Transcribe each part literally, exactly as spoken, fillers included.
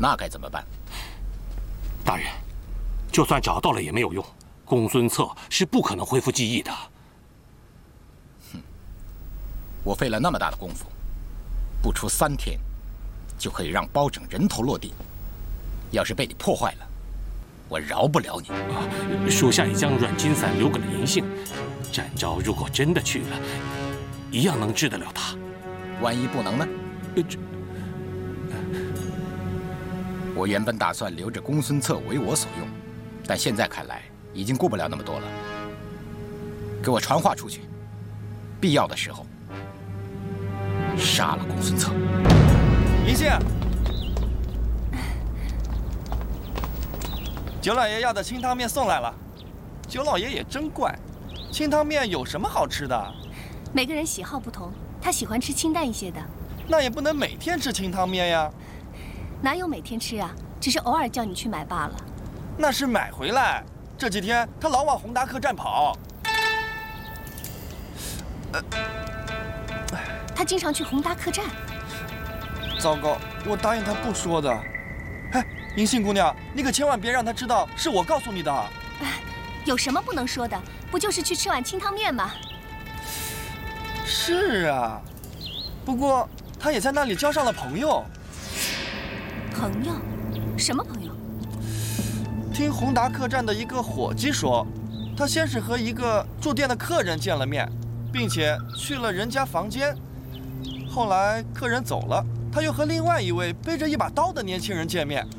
那该怎么办？ 大人，就算找到了也没有用，公孙策是不可能恢复记忆的。 哼，我费了那么大的功夫，不出三天，就可以让包拯人头落地。要是被你破坏了，我饶不了你。 啊，属下已将软金散留给了银杏。展昭如果真的去了，一样能治得了他。 万一不能呢？ 呃，这。 我原本打算留着公孙策为我所用，但现在看来已经顾不了那么多了。给我传话出去，必要的时候杀了公孙策。 银杏，九老爷要的清汤面送来了。九老爷也真怪，清汤面有什么好吃的？ 每个人喜好不同，他喜欢吃清淡一些的。 那也不能每天吃清汤面呀。 哪有每天吃啊？只是偶尔叫你去买罢了。 那是买回来。这几天他老往宏达客栈跑。 呃，他经常去宏达客栈。 糟糕，我答应他不说的。哎，银杏姑娘，你可千万别让他知道是我告诉你的。 哎，有什么不能说的？不就是去吃碗清汤面吗？ 是啊，不过他也在那里交上了朋友。 朋友，什么朋友？ 听宏达客栈的一个伙计说，他先是和一个住店的客人见了面，并且去了人家房间。后来客人走了，他又和另外一位背着一把刀的年轻人见面。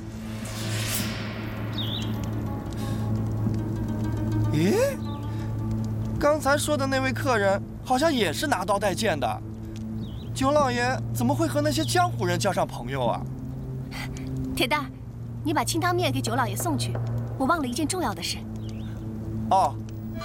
咦，刚才说的那位客人好像也是拿刀带剑的。九老爷怎么会和那些江湖人交上朋友啊？ 铁蛋，你把清汤面给九老爷送去。我忘了一件重要的事。 哦。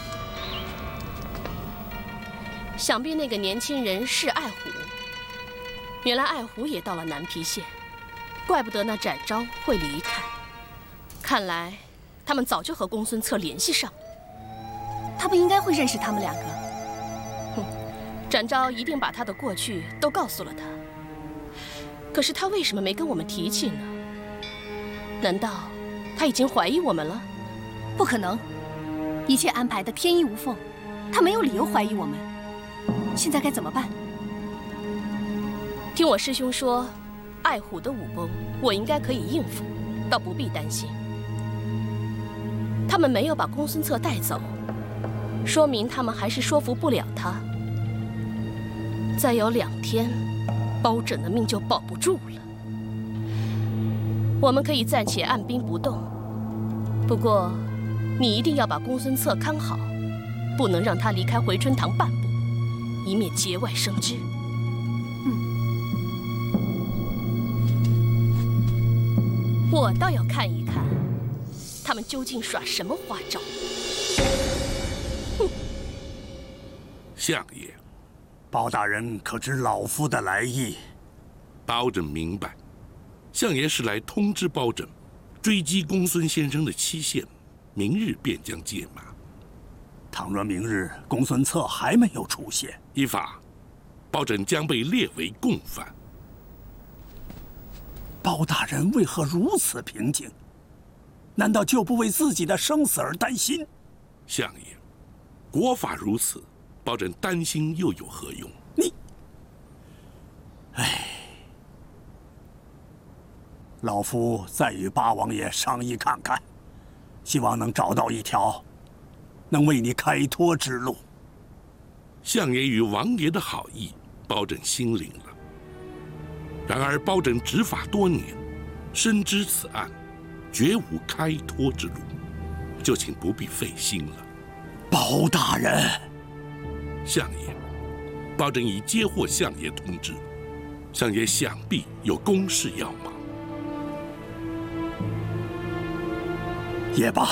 想必那个年轻人是爱虎。原来爱虎也到了南皮县，怪不得那展昭会离开。看来他们早就和公孙策联系上。 他不应该会认识他们两个。 哼，展昭一定把他的过去都告诉了他。可是他为什么没跟我们提起呢？ 难道他已经怀疑我们了？ 不可能，一切安排的天衣无缝，他没有理由怀疑我们。现在该怎么办？ 听我师兄说，爱虎的武功我应该可以应付，倒不必担心。他们没有把公孙策带走，说明他们还是说服不了他。再有两天，包拯的命就保不住了。 我们可以暂且按兵不动，不过你一定要把公孙策看好，不能让他离开回春堂半步，以免节外生枝。 嗯， 我倒要看一看，他们究竟耍什么花招。哼！ 相爷， 包大人可知老夫的来意？ 包拯明白。 相爷是来通知包拯，追击公孙先生的期限，明日便将届满。 倘若明日公孙策还没有出现， 依法，包拯将被列为共犯。 包大人为何如此平静？难道就不为自己的生死而担心？ 相爷，国法如此，包拯担心又有何用？ 你，唉。 老夫再与八王爷商议看看，希望能找到一条能为你开脱之路。 相爷与王爷的好意，包拯心领了。然而包拯执法多年，深知此案绝无开脱之路，就请不必费心了。 包大人， 相爷，包拯已接获相爷通知，相爷想必有公事要忙。 也罢，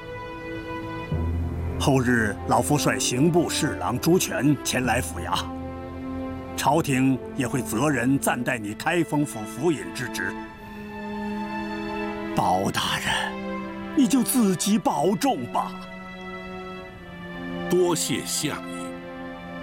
后日老夫率刑部侍郎朱全前来府衙，朝廷也会择人暂代你开封府府尹之职。包大人，你就自己保重吧。 多谢相爷。